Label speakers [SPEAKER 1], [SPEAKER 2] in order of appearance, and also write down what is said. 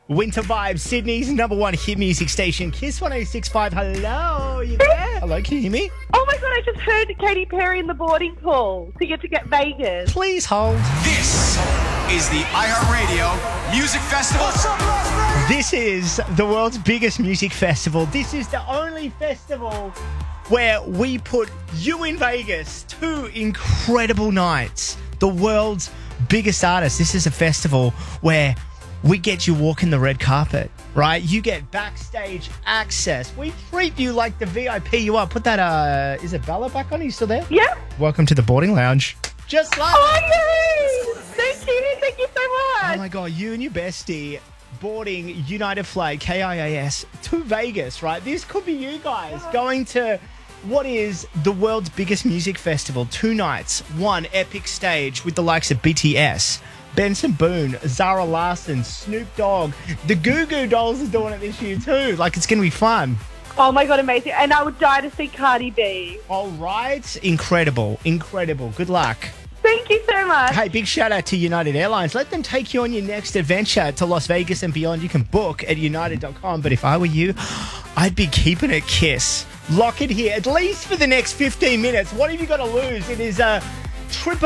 [SPEAKER 1] Winter Vibes, Sydney's number one hit music station, Kiss 106.5. Hello, you there? Hello, can you hear me?
[SPEAKER 2] Oh my God, I just heard Katy Perry in the boarding call to get Vegas.
[SPEAKER 1] Please hold.
[SPEAKER 3] This is the iHeartRadio Music Festival.
[SPEAKER 1] This is the world's biggest music festival. This is the only festival where we put you in Vegas. 2 incredible nights. The world's biggest artists. This is a festival where we get you walking the red carpet, right? You get backstage access. We treat you like the VIP you are. Put that, is it Bella back on? Are you still there?
[SPEAKER 2] Yeah.
[SPEAKER 1] Welcome to the boarding lounge. Just like
[SPEAKER 2] Oh, yay! Thank you so
[SPEAKER 1] Oh
[SPEAKER 2] much.
[SPEAKER 1] my God, you and your bestie boarding United Flight, KIAS, to Vegas, right? This could be you guys going to what is the world's biggest music festival. 2 nights, 1 epic stage with the likes of BTS, Benson Boone, Zara Larsson, Snoop Dogg. The Goo Goo Dolls are doing it this year too. Like, it's going to be fun.
[SPEAKER 2] Oh my God, amazing. And I would die to see Cardi B.
[SPEAKER 1] All right. Incredible. Good luck.
[SPEAKER 2] Thank you so much.
[SPEAKER 1] Hey, big shout out to United Airlines. Let them take you on your next adventure to Las Vegas and beyond. You can book at united.com. But if I were you, I'd be keeping it Kiss. Lock it here, at least for the next 15 minutes. What have you got to lose? It is a trip